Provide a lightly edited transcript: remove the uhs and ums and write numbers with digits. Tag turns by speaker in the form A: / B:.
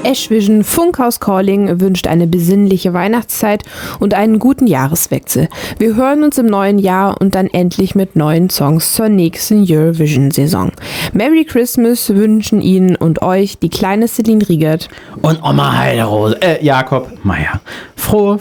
A: Ashvision Funkhaus Calling wünscht eine besinnliche Weihnachtszeit und einen guten Jahreswechsel. Wir hören uns im neuen Jahr und dann endlich mit neuen Songs zur nächsten Eurovision-Saison. Merry Christmas wünschen Ihnen und euch die kleine Celine Riegert
B: und Oma Heiderose, Jakob Meier. Frohe